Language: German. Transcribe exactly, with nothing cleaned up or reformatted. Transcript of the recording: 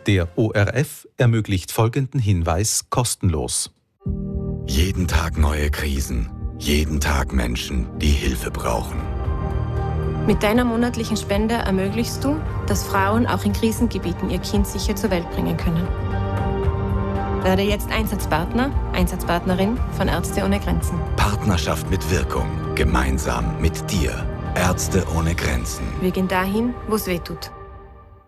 Der O R F ermöglicht folgenden Hinweis kostenlos. Jeden Tag neue Krisen, jeden Tag Menschen, die Hilfe brauchen. Mit deiner monatlichen Spende ermöglichst du, dass Frauen auch in Krisengebieten ihr Kind sicher zur Welt bringen können. Werde jetzt Einsatzpartner, Einsatzpartnerin von Ärzte ohne Grenzen. Partnerschaft mit Wirkung, gemeinsam mit dir. Ärzte ohne Grenzen. Wir gehen dahin, wo es weh tut.